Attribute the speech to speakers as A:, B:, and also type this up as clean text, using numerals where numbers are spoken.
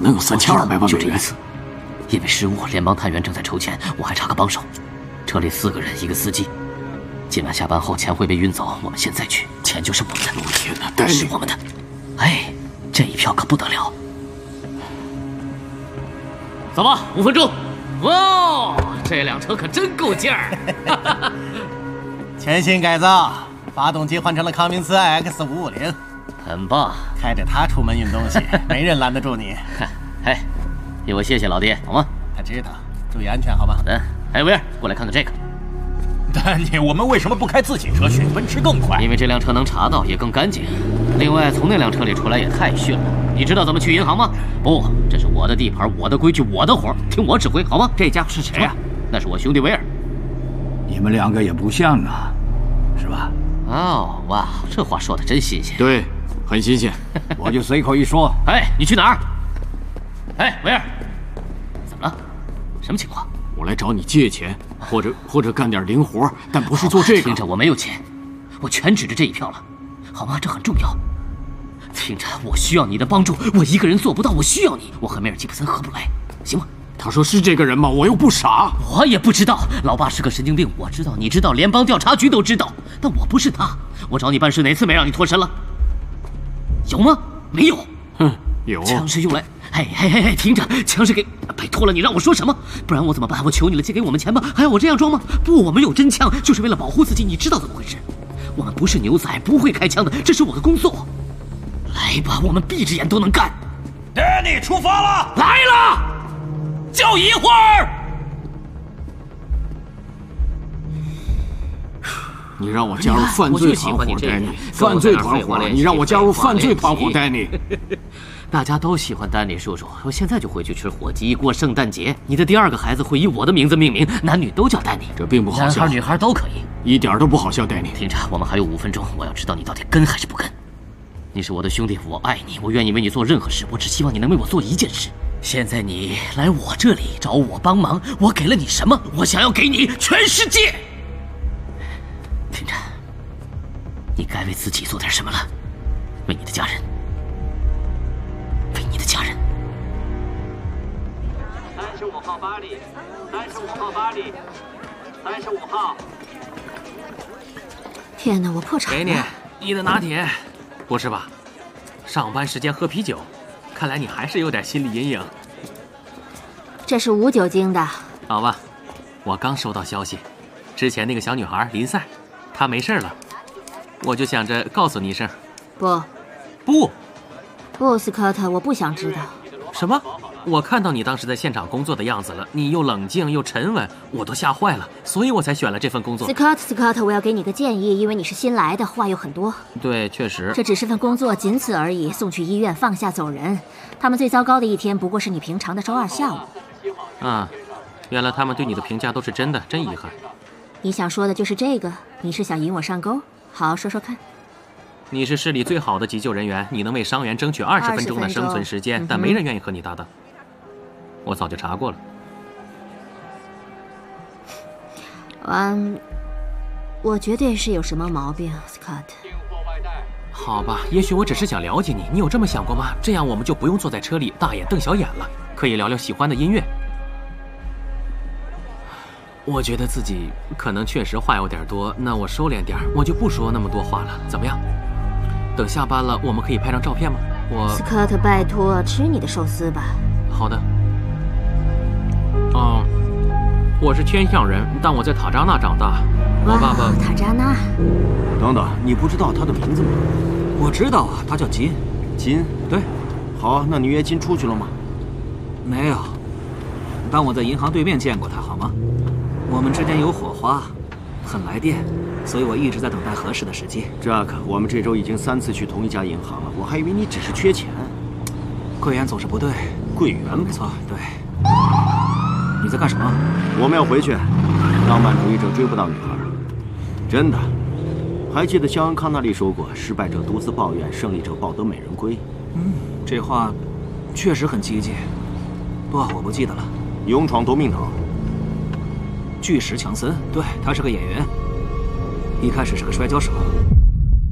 A: 能有3200万美元。
B: 就这一次，因为失误，联邦探员正在筹钱，我还差个帮手。车里4个人，1个司机。今晚下班后钱会被运走，我们现在去，钱就是我们的。
A: 我天哪，丹尼，
B: 是我们的。哎，这一票可不得了。走吧，5分钟。哇，这辆车可真够劲儿！
C: 全新改造，发动机换成了康明斯 IX550，
B: 很棒。
C: 开着它出门运东西，没人拦得住你。
B: 哎，替我谢谢老爹，好吗？
C: 他知道，注意安全，好吗？
B: 好的。哎，威尔，过来看看这个。
D: 丹尼，我们为什么不开自己车去？奔驰更快。
B: 因为这辆车能查到，也更干净。另外，从那辆车里出来也太逊了。你知道怎么去银行吗？不，这是我的地盘，我的规矩，我的活，听我指挥，好吗？
E: 这家伙是谁呀？
B: 那是我兄弟威尔。
F: 你们2个也不像啊，是吧？
B: 哦，哇，这话说的真新鲜。
A: 对，很新鲜。
F: 我就随口一说。
B: 哎，你去哪儿？哎，威尔，怎么了？什么情况？
A: 我来找你借钱，或者干点零活，但不是做这个。
B: 听着，我没有钱，我全指着这一票了，好吗？这很重要。听着，我需要你的帮助，我一个人做不到，我需要你。我和梅尔吉普森合不来，行吗？
A: 他说是这个人吗？我又不傻。
B: 我也不知道，老爸是个神经病，我知道，你知道，联邦调查局都知道，但我不是他。我找你办事哪次没让你脱身了？有吗？没有。
A: 哼，有。
B: 枪是用来……嘿，听着，枪是给……拜托了，你让我说什么？不然我怎么办？我求你了，借给我们钱吧，还要我这样装吗？不，我们有真枪，就是为了保护自己，你知道怎么回事？我们不是牛仔，不会开枪的，这是我的工作。来吧，我们闭着眼都能干。
D: 丹尼，出发了！
B: 来了，就一会儿。
A: 你让我加入犯罪团伙，丹尼，犯罪团伙，你让我加入犯罪团伙，丹尼。
B: 大家都喜欢丹尼叔叔，我现在就回去吃火鸡，过圣诞节。你的第2个孩子会以我的名字命名，男女都叫丹尼，
A: 这并不好笑。
B: 男孩女孩都可以，
A: 一点都不好笑，丹尼。
B: 听着，我们还有5分钟，我要知道你到底跟还是不跟。你是我的兄弟，我爱你，我愿意为你做任何事，我只希望你能为我做一件事。现在你来我这里找我帮忙，我给了你什么？我想要给你全世界。听着，你该为自己做点什么了，为你的家人，为你的家人。
G: 35号巴黎，35号巴黎，35号。
H: 天哪，我破产了！
E: 给你，你的拿铁。不是吧？上班时间喝啤酒，看来你还是有点心理阴影。
H: 这是无酒精的。
E: 好吧，我刚收到消息，之前那个小女孩林赛，她没事了，我就想着告诉你一声。
H: 不，斯科特，我不想知道。
E: 什么？我看到你当时在现场工作的样子了，你又冷静又沉稳，我都吓坏了，所以我才选了这份工作。
H: 斯科特，我要给你个建议，因为你是新来的，话又很多。
E: 对，确实，
H: 这只是份工作，仅此而已。送去医院，放下走人。他们最糟糕的一天，不过是你平常的周2下午。
E: 啊，原来他们对你的评价都是真的，真遗憾。
H: 你想说的就是这个？你是想引我上钩？好，说说看。
E: 你是市里最好的急救人员，你能为伤员争取20分钟的生存时间，但没人愿意和你搭档。我早就查过了。
H: 我绝对是有什么毛病 ，Scott。
E: 好吧，也许我只是想了解你，你有这么想过吗？这样我们就不用坐在车里大眼瞪小眼了，可以聊聊喜欢的音乐。我觉得自己可能确实话有点多，那我收敛点，我就不说那么多话了，怎么样？等下班了，我们可以拍张照片吗？
H: Scott，拜托，吃你的寿司吧。
E: 好的。我是天象人，但我在塔扎纳长大。我爸爸
H: 塔扎纳。
I: 等等，你不知道他的名字吗？
J: 我知道啊，他叫金。
I: 金？
J: 对。
I: 好啊，那你约金出去了吗？
J: 没有，但我在银行对面见过他，好吗？我们之间有火花，很来电，所以我一直在等待合适的时机。
I: Jack，我们这周已经3次去同一家银行了，我还以为你只是缺钱。
J: 柜员总是不对。
I: 柜员？
J: 没错，对。你在干什么？
I: 我们要回去。浪漫主义者追不到女孩，真的。还记得肖恩·康纳利说过：“失败者独自抱怨，胜利者抱得美人归。”
J: 这话确实很激进。不，我不记得了。
I: 勇闯夺命岛。
J: 巨石强森，对，他是个演员，一开始是个摔跤手，